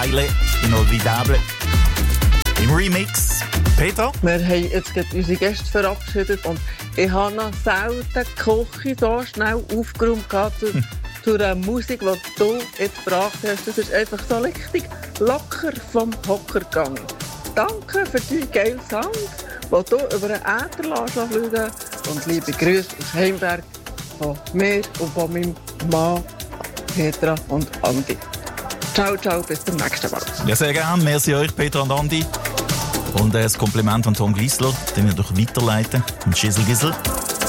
Eile, Inolvidable. Im Remix. Peter? Wir haben jetzt gerade unsere Gäste verabschiedet und ich habe noch selten die Küche so schnell aufgeräumt zu der Musik, die du jetzt gebracht hast. Das ist einfach so richtig locker vom Hocker gegangen. Danke für deinen geilen Sound, den du über den Äther fliegen lässt. Und liebe Grüße aus Heimberg von mir und von meinem Mann Petra und Andi. Ciao, ciao, bis zum nächsten Mal. Ja, sehr gerne. Merci euch, Petra und Andi. Und das Kompliment an Tom Gliessler, den wir doch weiterleiten. Und Schissel Gissel.